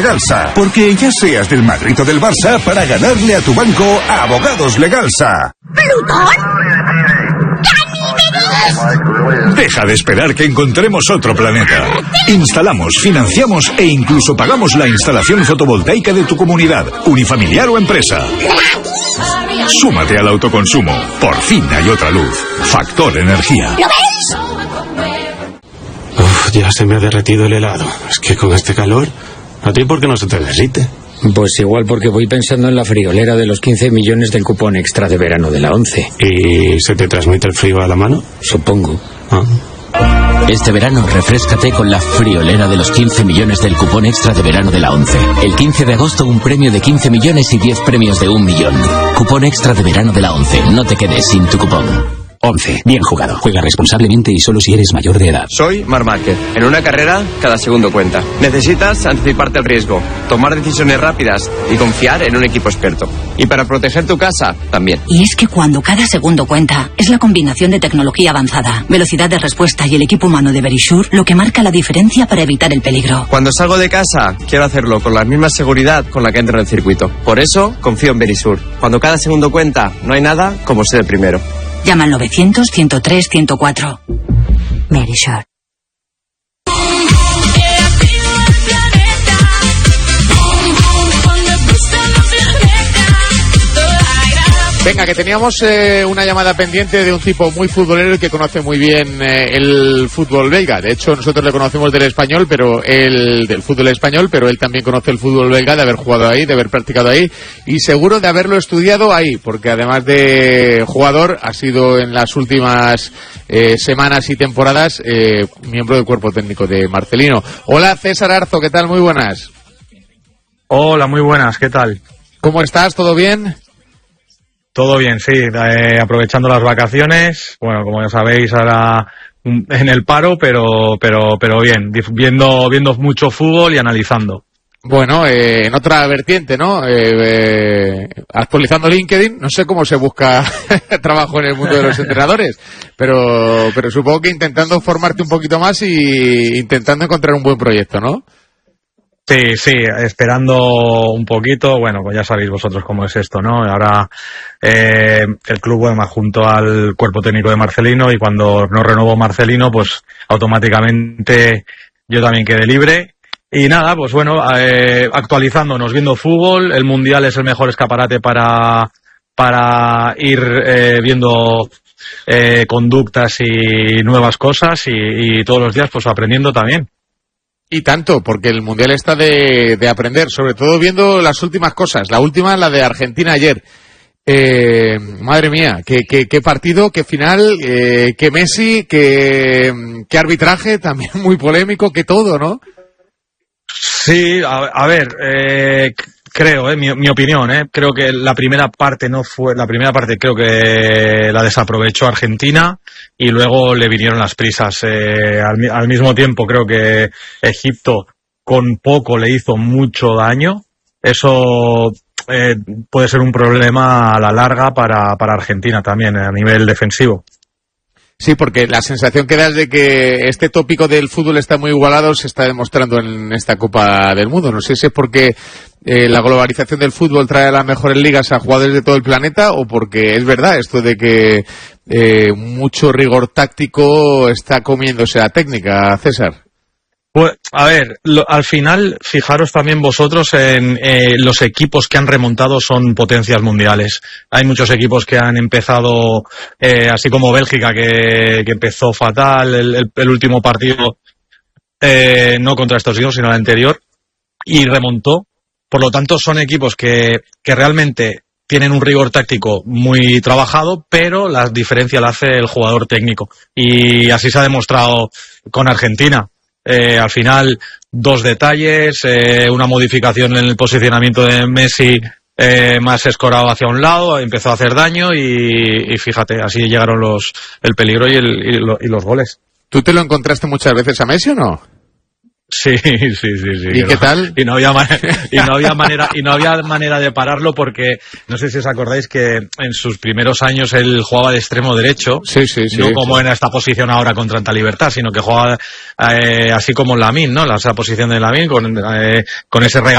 Legalsa. Porque ya seas del Madrid o del Barça, para ganarle a tu banco, Abogados Legalsa. ¿Plutón? ¡Ganímedes! Deja de esperar que encontremos otro planeta. Instalamos, financiamos e incluso pagamos la instalación fotovoltaica de tu comunidad, unifamiliar o empresa. Súmate al autoconsumo. Por fin hay otra luz. Factor Energía. ¿Lo ves? Uf, ya se me ha derretido el helado. Es que con este calor, ¿a ti por qué no se te derrite? Pues igual porque voy pensando en la friolera de los 15 millones del cupón extra de verano de la 11. ¿Y se te transmite el frío a la mano? Supongo. Este verano refréscate con la friolera de los 15 millones del cupón extra de verano de la 11. El 15 de agosto un premio de 15 millones y 10 premios de 1 millón. Cupón extra de verano de la 11. No te quedes sin tu cupón. 11. Bien jugado. Juega responsablemente y solo si eres mayor de edad. Soy Marc Márquez. En una carrera, cada segundo cuenta. Necesitas anticiparte al riesgo, tomar decisiones rápidas y confiar en un equipo experto. Y para proteger tu casa, también. Y es que cuando cada segundo cuenta, es la combinación de tecnología avanzada, velocidad de respuesta y el equipo humano de Verisure lo que marca la diferencia para evitar el peligro. Cuando salgo de casa, quiero hacerlo con la misma seguridad con la que entro en el circuito. Por eso, confío en Verisure. Cuando cada segundo cuenta, no hay nada como ser el primero. Llama al 900-103-104. Verisure. Venga, que teníamos una llamada pendiente de un tipo muy futbolero y que conoce muy bien el fútbol belga. De hecho, nosotros le conocemos del español, pero del fútbol español, pero él también conoce el fútbol belga, de haber jugado ahí, de haber practicado ahí y seguro de haberlo estudiado ahí, porque además de jugador ha sido en las últimas semanas y temporadas miembro del cuerpo técnico de Marcelino. Hola, César Arzo, ¿qué tal? Muy buenas. Hola, muy buenas, ¿qué tal? ¿Cómo estás? ¿Todo bien? Todo bien, sí, aprovechando las vacaciones, bueno, como ya sabéis, ahora en el paro, pero bien, viendo mucho fútbol y analizando. Bueno, en otra vertiente, ¿no? Actualizando LinkedIn, no sé cómo se busca trabajo en el mundo de los entrenadores, pero supongo que intentando formarte un poquito más y intentando encontrar un buen proyecto, ¿no? Sí, esperando un poquito, bueno, pues ya sabéis vosotros cómo es esto, ¿no? Ahora el club va junto al cuerpo técnico de Marcelino y cuando no renovó Marcelino, pues automáticamente yo también quedé libre. Y nada, pues bueno, actualizándonos, viendo fútbol, el Mundial es el mejor escaparate para ir viendo conductas y nuevas cosas y todos los días pues aprendiendo también. Y tanto, porque el Mundial está de aprender, sobre todo viendo las últimas cosas. La última, la de Argentina ayer. Madre mía, qué partido, qué final, qué Messi, qué arbitraje, también muy polémico, que todo, ¿no? Sí, a ver, creo, mi opinión, creo que la primera parte creo que la desaprovechó Argentina y luego le vinieron las prisas. Al mismo tiempo creo que Egipto con poco le hizo mucho daño. Eso puede ser un problema a la larga para Argentina también a nivel defensivo. Sí, porque la sensación que da es de que este tópico del fútbol está muy igualado, se está demostrando en esta Copa del Mundo. No sé si es porque la globalización del fútbol trae a las mejores ligas a jugadores de todo el planeta o porque es verdad esto de que mucho rigor táctico está comiéndose la técnica, César. Pues, a ver, al final, fijaros también vosotros en los equipos que han remontado son potencias mundiales. Hay muchos equipos que han empezado, así como Bélgica, que empezó fatal el último partido, no contra Estados Unidos, sino el anterior, y remontó. Por lo tanto, son equipos que realmente tienen un rigor táctico muy trabajado, pero la diferencia la hace el jugador técnico. Y así se ha demostrado con Argentina. Al final, 2 detalles, una modificación en el posicionamiento de Messi más escorado hacia un lado, empezó a hacer daño y fíjate, así llegaron el peligro y los goles. ¿Tú te lo encontraste muchas veces a Messi o no? Sí. ¿Y qué tal? Y no había manera de pararlo porque no sé si os acordáis que en sus primeros años él jugaba de extremo derecho, no como en esta posición ahora con tanta libertad, sino que jugaba así como Lamine, ¿no? Esa posición de Lamine con ese regalo